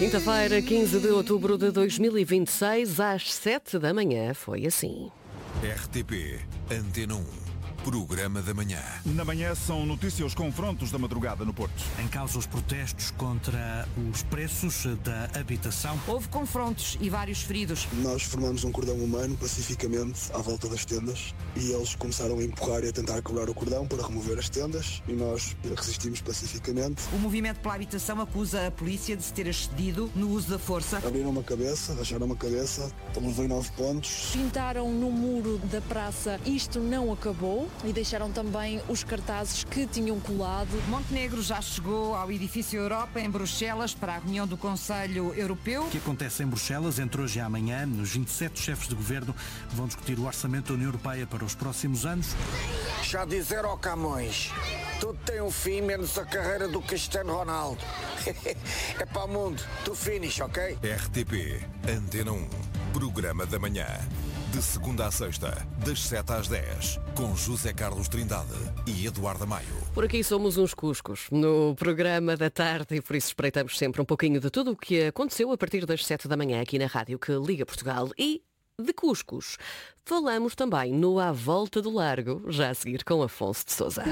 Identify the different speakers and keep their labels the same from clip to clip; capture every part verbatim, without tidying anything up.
Speaker 1: Quinta-feira, quinze de outubro de dois mil e vinte e seis, às sete da manhã, foi assim.
Speaker 2: R T P Antena um, Programa da Manhã.
Speaker 3: Na manhã são notícias os confrontos da madrugada no Porto.
Speaker 4: Em causa os protestos contra os preços da habitação.
Speaker 5: Houve confrontos e vários feridos.
Speaker 6: Nós formamos um cordão humano pacificamente à volta das tendas e eles começaram a empurrar e a tentar quebrar o cordão para remover as tendas e nós resistimos pacificamente.
Speaker 5: O movimento pela habitação acusa a polícia de se ter excedido no uso da força.
Speaker 6: Abriram uma cabeça, racharam uma cabeça, levei nove pontos.
Speaker 7: Pintaram no muro da praça, isto não acabou. E deixaram também os cartazes que tinham colado.
Speaker 5: Montenegro já chegou ao edifício Europa, em Bruxelas, para a reunião do Conselho Europeu.
Speaker 4: O que acontece em Bruxelas entre hoje e amanhã? Os vinte e sete chefes de governo vão discutir o orçamento da União Europeia para os próximos anos.
Speaker 8: Já dizer ao Camões, tudo tem um fim, menos a carreira do Cristiano Ronaldo. É para o mundo, tu finish, ok?
Speaker 2: R T P Antena um, Programa da Manhã. De segunda a sexta, das sete às dez, com José Carlos Trindade e Eduardo Maio.
Speaker 1: Por aqui somos uns cuscos, no programa da tarde, e por isso espreitamos sempre um pouquinho de tudo o que aconteceu a partir das sete da manhã aqui na rádio que liga Portugal. E de cuscos falamos também no À Volta do Largo, já a seguir com Afonso de Sousa.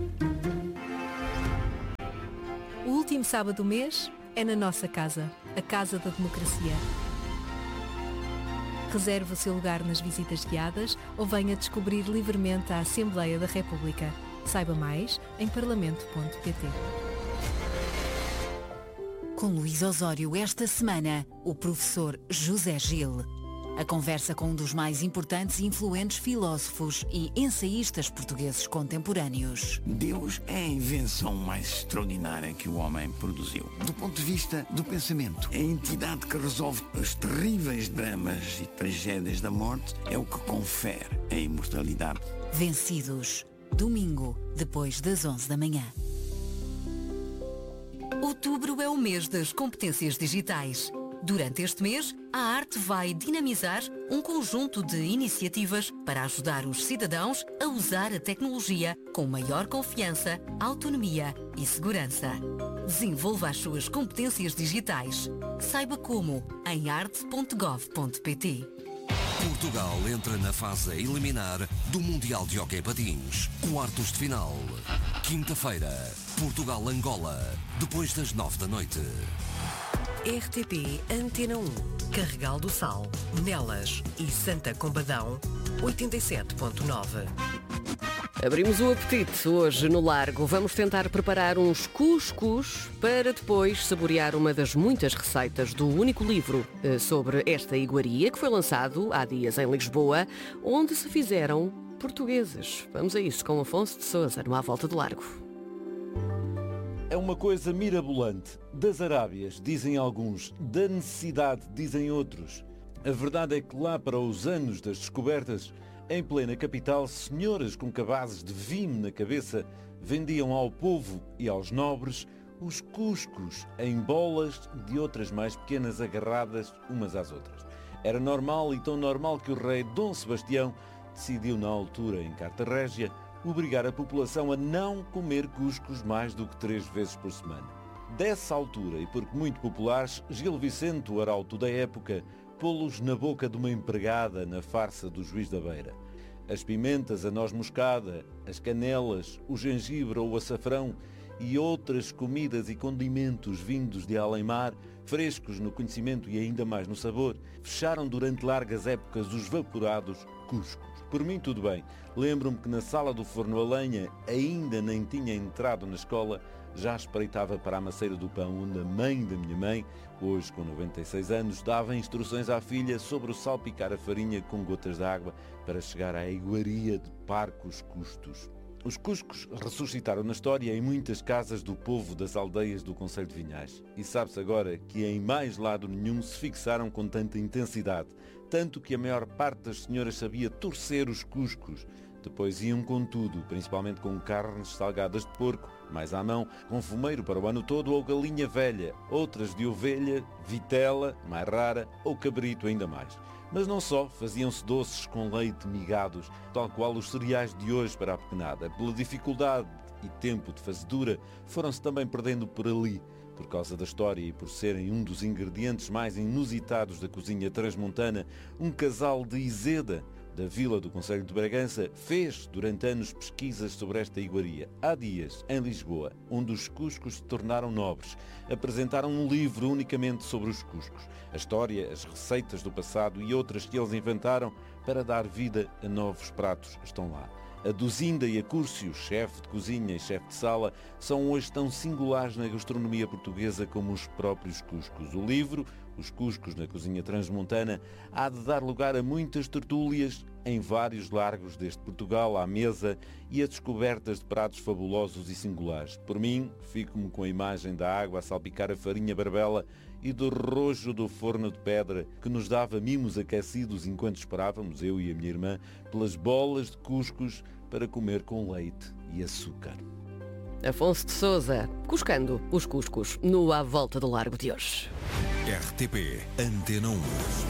Speaker 9: O último sábado do mês é na nossa casa, a Casa da Democracia. Reserve o seu lugar nas visitas guiadas ou venha descobrir livremente a Assembleia da República. Saiba mais em parlamento ponto pt.
Speaker 10: Com Luís Osório esta semana, o professor José Gil. A conversa com um dos mais importantes e influentes filósofos e ensaístas portugueses contemporâneos.
Speaker 11: Deus é a invenção mais extraordinária que o homem produziu. Do ponto de vista do pensamento, a entidade que resolve os terríveis dramas e tragédias da morte é o que confere a imortalidade.
Speaker 10: Vencidos. Domingo, depois das onze da manhã.
Speaker 12: Outubro é o mês das competências digitais. Durante este mês, a Arte vai dinamizar um conjunto de iniciativas para ajudar os cidadãos a usar a tecnologia com maior confiança, autonomia e segurança. Desenvolva as suas competências digitais. Saiba como em arte ponto gov ponto pt.
Speaker 13: Portugal entra na fase a eliminar do Mundial de Hóquei Patins. Quartos de final. Quinta-feira, Portugal-Angola, depois das nove da noite.
Speaker 14: R T P Antena um, Carregal do Sal, Nelas e Santa Combadão, oitenta e sete ponto nove.
Speaker 1: Abrimos o apetite hoje no Largo. Vamos tentar preparar uns cuscus para depois saborear uma das muitas receitas do único livro sobre esta iguaria que foi lançado há dias em Lisboa, onde se fizeram portugueses. Vamos a isso com Afonso de Sousa, no À Volta do Largo.
Speaker 15: É uma coisa mirabolante. Das Arábias, dizem alguns, da necessidade, dizem outros. A verdade é que lá para os anos das descobertas, em plena capital, senhoras com cabazes de vinho na cabeça vendiam ao povo e aos nobres os cuscos em bolas de outras mais pequenas agarradas umas às outras. Era normal e tão normal que o rei Dom Sebastião decidiu na altura, em Carta Régia, obrigar a população a não comer cuscos mais do que três vezes por semana. Dessa altura, e porque muito populares, Gil Vicente, o arauto da época, pô-los na boca de uma empregada na farsa do Juiz da Beira. As pimentas, a noz moscada, as canelas, o gengibre ou o açafrão e outras comidas e condimentos vindos de além-mar, frescos no conhecimento e ainda mais no sabor, fecharam durante largas épocas os vaporados cuscos. Por mim tudo bem. Lembro-me que na sala do forno a lenha, ainda nem tinha entrado na escola, já espreitava para a maceira do pão, onde a mãe da minha mãe, hoje com noventa e seis anos, dava instruções à filha sobre o salpicar a farinha com gotas de água para chegar à iguaria de parcos custos. Os cuscos ressuscitaram na história em muitas casas do povo das aldeias do concelho de Vinhais. E sabe-se agora que em mais lado nenhum se fixaram com tanta intensidade, tanto que a maior parte das senhoras sabia torcer os cuscos. Depois iam com tudo, principalmente com carnes salgadas de porco, mais à mão, com fumeiro para o ano todo ou galinha velha, outras de ovelha, vitela, mais rara, ou cabrito ainda mais. Mas não só, faziam-se doces com leite migados, tal qual os cereais de hoje para a pequenada. Pela dificuldade e tempo de fazedura, foram-se também perdendo por ali, por causa da história e por serem um dos ingredientes mais inusitados da cozinha transmontana, um casal de Izeda, da Vila do Concelho de Bragança, fez durante anos pesquisas sobre esta iguaria. Há dias, em Lisboa, onde os cuscos se tornaram nobres, apresentaram um livro unicamente sobre os cuscos. A história, as receitas do passado e outras que eles inventaram para dar vida a novos pratos estão lá. A Duzinda e a Cúrcio, chefe de cozinha e chefe de sala, são hoje tão singulares na gastronomia portuguesa como os próprios cuscos. O livro, Os Cuscos na Cozinha Transmontana, há de dar lugar a muitas tertúlias em vários largos deste Portugal à mesa e a descobertas de pratos fabulosos e singulares. Por mim, fico-me com a imagem da água a salpicar a farinha barbela e do rojo do forno de pedra que nos dava mimos aquecidos enquanto esperávamos, eu e a minha irmã, pelas bolas de cuscos para comer com leite e açúcar.
Speaker 1: Afonso de Sousa, cuscando os cuscos no À Volta do Largo de hoje.
Speaker 2: R T P Antena um.